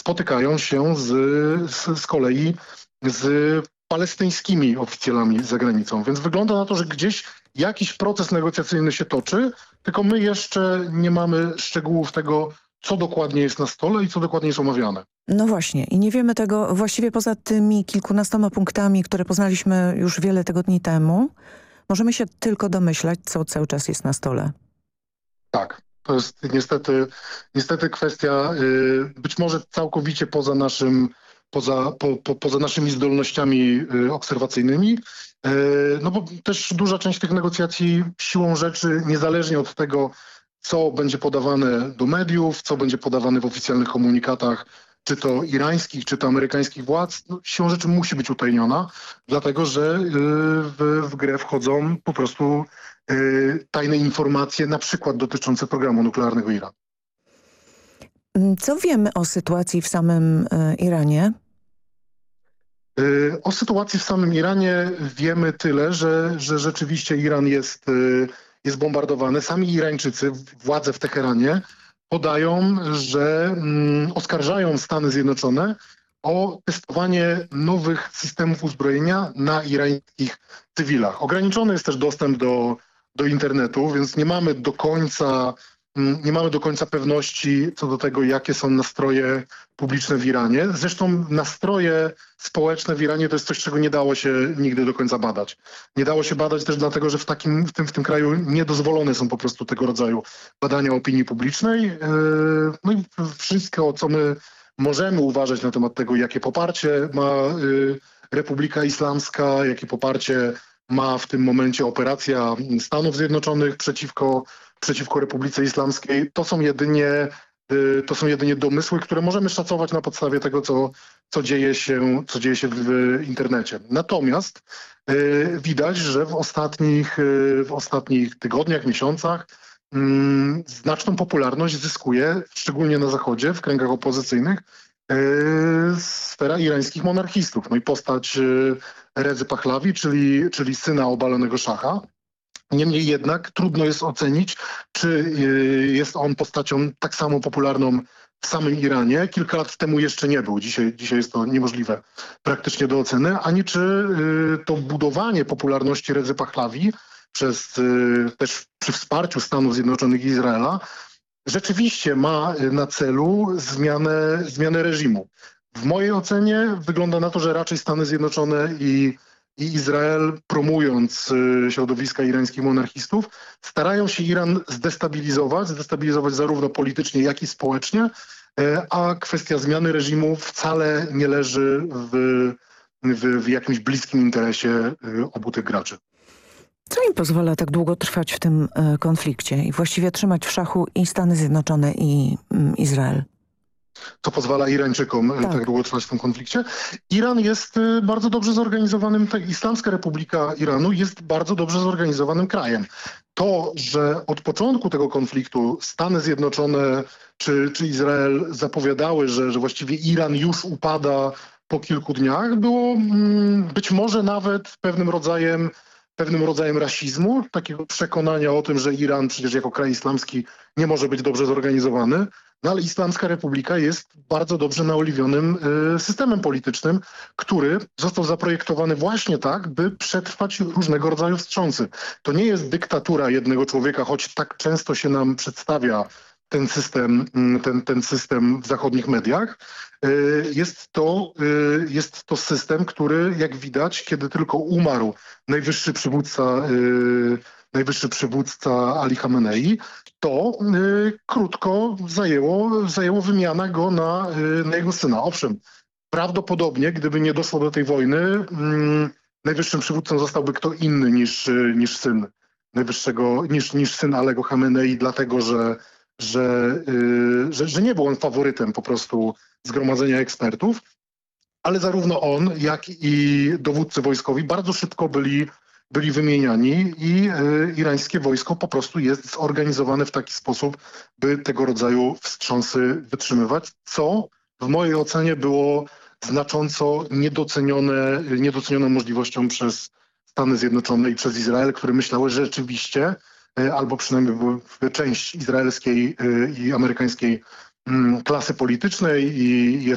spotykają się z kolei z palestyńskimi oficjalami za granicą. Więc wygląda na to, że gdzieś jakiś proces negocjacyjny się toczy, tylko my jeszcze nie mamy szczegółów tego, co dokładnie jest na stole i co dokładnie jest omawiane. No właśnie i nie wiemy tego właściwie poza tymi kilkunastoma punktami, które poznaliśmy już wiele tygodni temu. Możemy się tylko domyślać, co cały czas jest na stole. Tak, to jest niestety kwestia być może całkowicie poza naszymi zdolnościami obserwacyjnymi. No bo też duża część tych negocjacji siłą rzeczy, niezależnie od tego, co będzie podawane do mediów, co będzie podawane w oficjalnych komunikatach, czy to irańskich, czy to amerykańskich władz, no, siłą rzeczy musi być utajniona, dlatego że w grę wchodzą po prostu tajne informacje, na przykład dotyczące programu nuklearnego Iranu. Co wiemy o sytuacji w samym Iranie? O sytuacji w samym Iranie wiemy tyle, że rzeczywiście Iran jest bombardowany. Sami Irańczycy, władze w Teheranie podają, że oskarżają Stany Zjednoczone o testowanie nowych systemów uzbrojenia na irańskich cywilach. Ograniczony jest też dostęp do internetu, więc nie mamy do końca pewności co do tego, jakie są nastroje publiczne w Iranie. Zresztą nastroje społeczne w Iranie to jest coś, czego nie dało się nigdy do końca badać. Nie dało się badać też dlatego, że w tym kraju niedozwolone są po prostu tego rodzaju badania opinii publicznej. No i wszystko, co my możemy uważać na temat tego, jakie poparcie ma Republika Islamska, jakie poparcie ma w tym momencie operacja Stanów Zjednoczonych przeciwko Republice Islamskiej. To są jedynie domysły, które możemy szacować na podstawie tego, co dzieje się w internecie. Natomiast widać, że w ostatnich tygodniach, miesiącach znaczną popularność zyskuje, szczególnie na Zachodzie, w kręgach opozycyjnych, sfera irańskich monarchistów. No i postać Rezy Pahlavi, czyli syna obalonego szacha. Niemniej jednak trudno jest ocenić, czy jest on postacią tak samo popularną w samym Iranie. Kilka lat temu jeszcze nie był. Dzisiaj jest to niemożliwe praktycznie do oceny. Ani czy to budowanie popularności Rezy Pahlavi też przy wsparciu Stanów Zjednoczonych i Izraela rzeczywiście ma na celu zmianę reżimu. W mojej ocenie wygląda na to, że raczej Stany Zjednoczone i Izrael, promując środowiska irańskich monarchistów, starają się Iran zdestabilizować zarówno politycznie, jak i społecznie, a kwestia zmiany reżimu wcale nie leży w jakimś bliskim interesie obu tych graczy. Co im pozwala tak długo trwać w tym konflikcie i właściwie trzymać w szachu i Stany Zjednoczone i Izrael? To pozwala Irańczykom tak długo trwać w tym konflikcie. Iran jest bardzo dobrze zorganizowanym, Islamska Republika Iranu jest bardzo dobrze zorganizowanym krajem. To, że od początku tego konfliktu Stany Zjednoczone czy Izrael zapowiadały, że właściwie Iran już upada po kilku dniach, było być może nawet pewnym rodzajem rasizmu, takiego przekonania o tym, że Iran przecież jako kraj islamski nie może być dobrze zorganizowany. No ale Islamska Republika jest bardzo dobrze naoliwionym systemem politycznym, który został zaprojektowany właśnie tak, by przetrwać różnego rodzaju wstrząsy. To nie jest dyktatura jednego człowieka, choć tak często się nam przedstawia ten system w zachodnich mediach. Jest to system, który, jak widać, kiedy tylko umarł najwyższy przywódca Ali Khamenei, to krótko zajęło wymiana go na jego syna. Owszem, prawdopodobnie, gdyby nie doszło do tej wojny, najwyższym przywódcą zostałby kto inny niż syn Alego Khamenei, dlatego że nie był on faworytem po prostu zgromadzenia ekspertów, ale zarówno on, jak i dowódcy wojskowi bardzo szybko byli wymieniani i irańskie wojsko po prostu jest zorganizowane w taki sposób, by tego rodzaju wstrząsy wytrzymywać, co w mojej ocenie było znacząco niedocenioną możliwością przez Stany Zjednoczone i przez Izrael, które myślały, że rzeczywiście, albo przynajmniej część izraelskiej i amerykańskiej klasy politycznej i